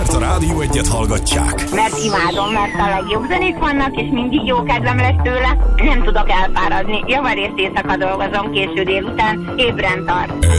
Miért a Rádió Egyet hallgatják? Mert imádom, mert a legjobb zenék vannak, és mindig jó kedvem lesz tőle. Nem tudok elfáradni. Javarészt éjszaka dolgozom, késő délután ébren tart.